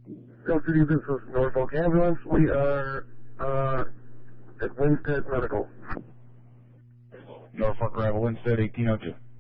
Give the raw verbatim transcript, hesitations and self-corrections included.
Go City, this is Norfolk Ambulance. We are uh, at Winstead Medical. Norfolk Arrival, Winstead, eighteen oh two.